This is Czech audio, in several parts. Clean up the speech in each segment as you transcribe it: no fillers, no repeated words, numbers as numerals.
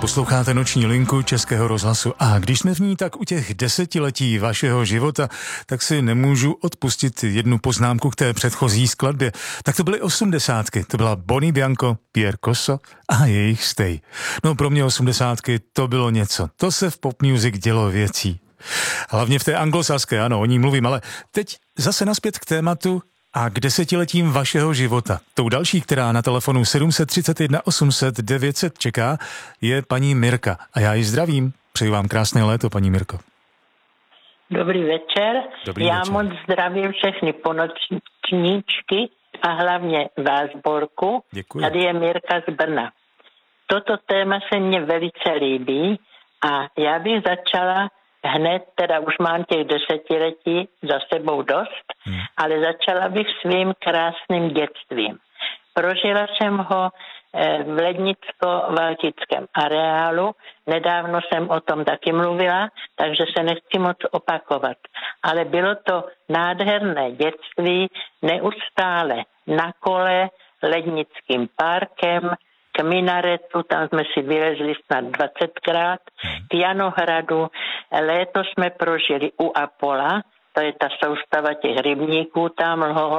Posloucháte Noční linku Českého rozhlasu a když jsme v ní tak u těch 10letí vašeho života, tak si nemůžu odpustit jednu poznámku k té předchozí skladbě. Tak to byly 80. To byla Bonnie Bianco, Pierre Cosso a jejich Stay. No pro mě 80. to bylo něco. To se v pop music dělo věcí. Hlavně v té anglosaské, ano, o ní mluvím, ale teď zase nazpět k tématu a k 10letím vašeho života. Tou další, která na telefonu 731 800 900 čeká, je paní Mirka. A já ji zdravím. Přeji vám krásné léto, paní Mirko. Dobrý večer. Já moc zdravím všechny ponočníčky a hlavně vás, Borku. Děkuji. Tady je Mirka z Brna. Toto téma se mně velice líbí a já bych začala hned, teda už mám těch 10letí za sebou dost, ale začala bych svým krásným dětstvím. Prožila jsem ho v Lednicko-Valtickém areálu, nedávno jsem o tom taky mluvila, takže se nechci moc opakovat. Ale bylo to nádherné dětství, neustále na kole, Lednickým parkem, k minaretu, tam jsme si vylezli snad 20krát, k Janohradu, léto jsme prožili u Apola, to je ta soustava těch rybníků, tam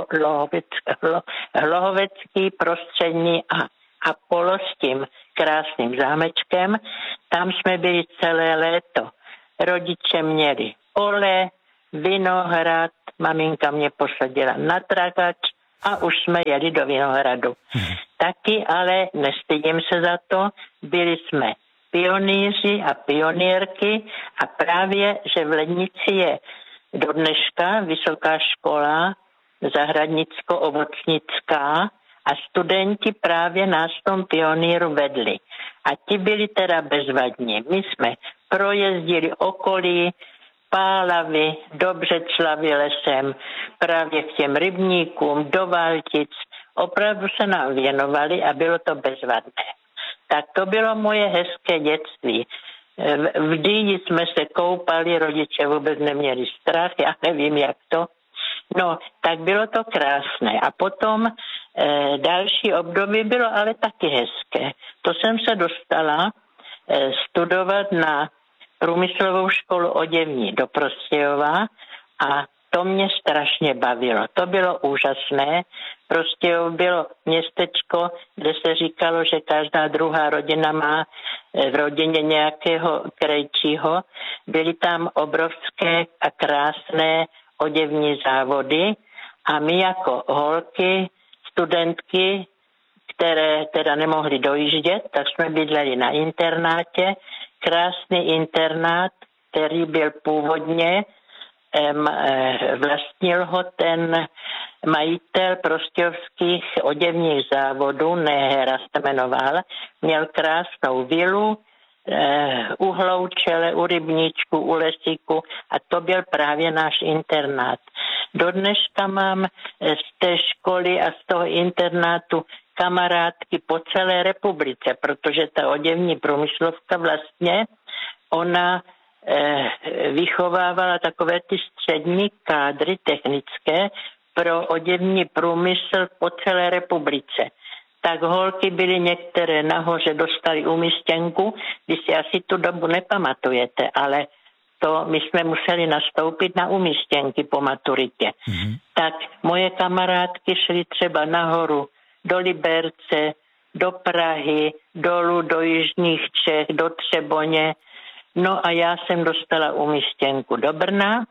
Hlohovecký, Prostřední a Apollo s tím krásným zámečkem. Tam jsme byli celé léto. Rodiče měli pole, vinohrad, maminka mě posadila na trakač a už jsme jeli do Vinohradu. Taky, ale nestydím se za to, byli jsme pionýři a pionýrky a právě, že v Lednici je do dneška vysoká škola zahradnicko-ovocnická a studenti právě nás v tom pionýru vedli. A ti byli teda bezvadní. My jsme projezdili okolí, Pálavy, do Břeclavy lesem, právě k těm rybníkům, do Valtic. Opravdu se nám věnovali a bylo to bezvadné. Tak to bylo moje hezké dětství. V Dýni jsme se koupali, rodiče vůbec neměli strach, já nevím jak to. No, tak bylo to krásné. A potom další období bylo ale taky hezké. To jsem se dostala studovat na průmyslovou školu oděvní do Prostějova a to mě strašně bavilo. To bylo úžasné. Prostějov bylo městečko, kde se říkalo, že každá druhá rodina má v rodině nějakého krejčího. Byly tam obrovské a krásné oděvní závody a my jako holky, studentky, které teda nemohly dojíždět, tak jsme bydleli na internátě. Krásný internát, který byl původně, vlastnil ho ten majitel prostějovských oděvních závodů, Nehera se jmenoval, měl krásnou vilu, u Hloučele, u Rybníčku, u Lesíku a to byl právě náš internát. Do dneška mám z té školy a z toho internátu kamarádky po celé republice, protože ta oděvní průmyslovka vlastně, ona vychovávala takové ty střední kádry technické pro oděvní průmysl po celé republice. Tak holky byly některé nahoře, dostali umístěnku, vy si asi tu dobu nepamatujete, ale to my jsme museli nastoupit na umístěnky po maturitě. Tak moje kamarádky šly třeba nahoru do Liberce, do Prahy, dolů do jižních Čech, do Třeboně. No a já jsem dostala umístěnku do Brna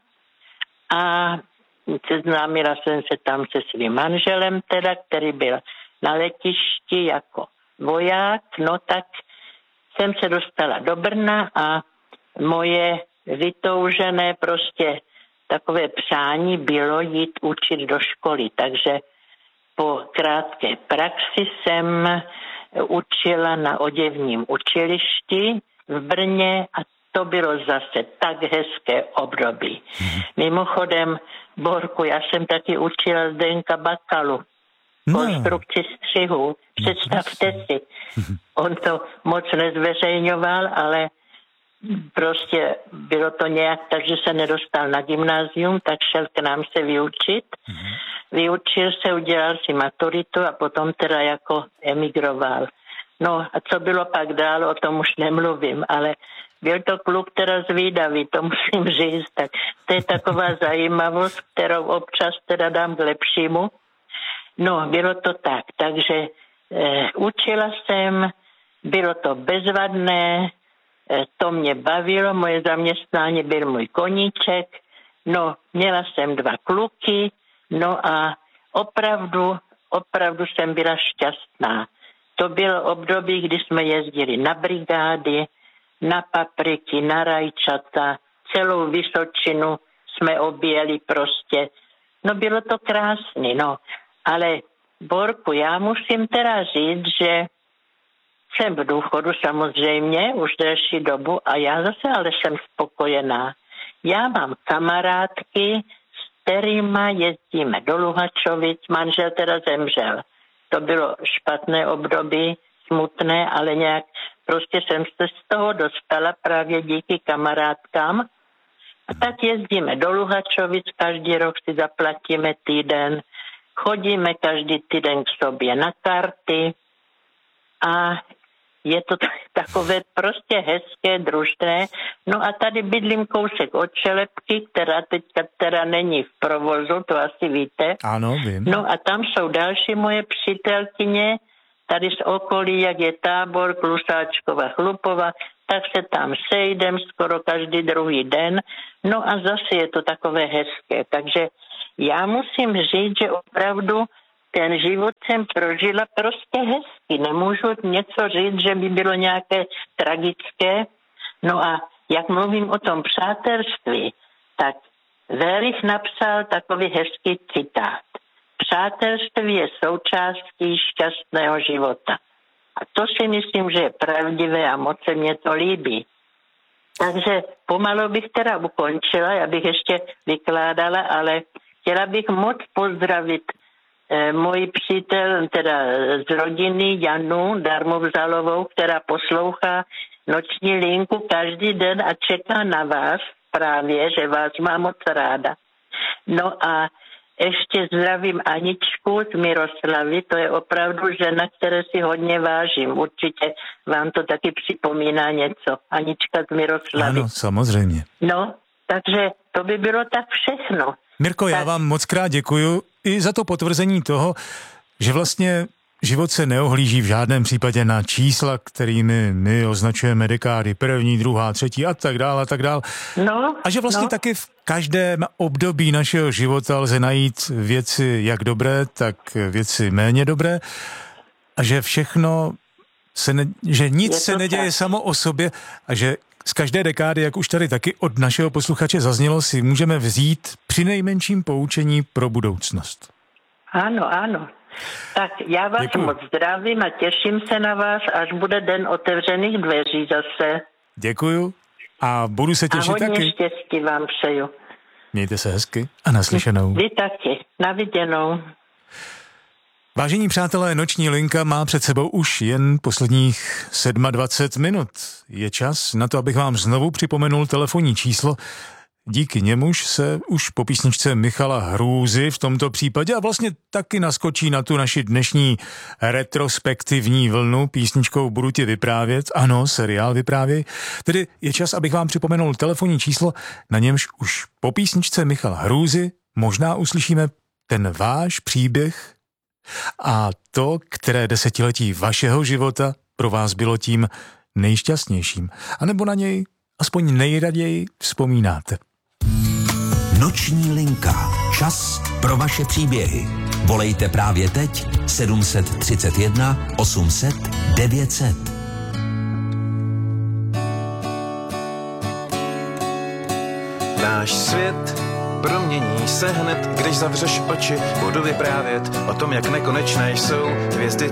a seznámila jsem se tam se svým manželem, teda, který byl na letišti jako voják. No tak jsem se dostala do Brna a moje vytoužené prostě takové přání bylo jít učit do školy. Takže po krátké praxi jsem učila na oděvním učilišti v Brně a to bylo zase tak hezké období. Mimochodem, Borku, já jsem taky učila Zdenka Bakalu konstrukci střihu. Představte si. On to moc nezveřejňoval, ale prostě bylo to nějak, takže se nedostal na gymnázium, tak šel k nám se vyučit. Vyučil se, udělal si maturitu a potom teda jako emigroval. No a co bylo pak dál, o tom už nemluvím, ale byl to kluk teda zvídavý, to musím říct, tak to je taková zajímavost, kterou občas teda dám k lepšímu. No, bylo to tak, takže učila jsem, bylo to bezvadné, to mě bavilo, moje zaměstnání byl můj koníček, no, měla jsem 2 kluky, no a opravdu jsem byla šťastná. To bylo období, kdy jsme jezdili na brigády, na papriky, na rajčata, celou Vysočinu jsme objeli prostě. No bylo to krásný, no. Ale Borku, já musím teda říct, že jsem v důchodu samozřejmě už delší dobu a já zase ale jsem spokojená. Já mám kamarádky, s kterýma jezdíme do Luhačovic, manžel teda zemřel. To bylo špatné období, smutné, ale nějak prostě jsem se z toho dostala právě díky kamarádkám. A tak jezdíme do Luhačovic, každý rok si zaplatíme týden, chodíme každý týden k sobě na karty a je to takové prostě hezké, družné. No a tady bydlím kousek od Čelepky, která teďka teda není v provozu, to asi víte. Ano, vím. No a tam jsou další moje přítelkyně, tady z okolí, jak je Tábor, Klusáčkova, Chlupova, tak se tam sejdem skoro každý druhý den. No a zase je to takové hezké. Takže já musím říct, že opravdu ten život jsem prožila prostě hezky. Nemůžu něco říct, že by bylo nějaké tragické. No a jak mluvím o tom přátelství, tak Wellich napsal takový hezký citát. Přátelství je součástí šťastného života. A to si myslím, že je pravdivé a moc se mě to líbí. Takže pomalu bych teda ukončila, já bych ještě vykládala, ale chtěla bych moc pozdravit moji přítel, teda z rodiny Janu Darmovzalovou, která poslouchá Noční linku každý den a čeká na vás právě, že vás má moc ráda. No a ještě zdravím Aničku z Miroslavy, to je opravdu žena, které si hodně vážím. Určitě vám to taky připomíná něco. Anička z Miroslavy. Ano, samozřejmě. No, takže to by bylo tak všechno. Mirko, já vám moc krát děkuju i za to potvrzení toho, že vlastně život se neohlíží v žádném případě na čísla, kterými my označujeme dekády, 1., 2., 3. a tak dále, a tak dále. No, a že vlastně taky v každém období našeho života lze najít věci jak dobré, tak věci méně dobré a že všechno že nic se neděje samo o sobě a že z každé dekády, jak už tady taky od našeho posluchače zaznělo, si můžeme vzít přinejmenším poučení pro budoucnost. Ano, ano. Tak já vás moc zdravím a těším se na vás, až bude den otevřených dveří zase. Děkuju a budu se těšit taky. A hodně štěstí vám přeju. Mějte se hezky a naslyšenou. Vy taky. Na viděnou. Vážení přátelé, Noční linka má před sebou už jen posledních 27 minut. Je čas na to, abych vám znovu připomenul telefonní číslo. Díky němuž se už po písničce Michala Hrůzy v tomto případě a vlastně taky naskočí na tu naši dnešní retrospektivní vlnu písničkou Budu ti vyprávět. Ano, seriál Vyprávěj. Tedy je čas, abych vám připomenul telefonní číslo, na němž už po písničce Michala Hrůzy možná uslyšíme ten váš příběh a to, které desetiletí vašeho života pro vás bylo tím nejšťastnějším, anebo na něj aspoň nejraději vzpomínáte. Noční linka. Čas pro vaše příběhy. Volejte právě teď 731 800 900. Náš svět promění se hned, když zavřeš oči. Budu vyprávět o tom, jak nekonečné jsou hvězdy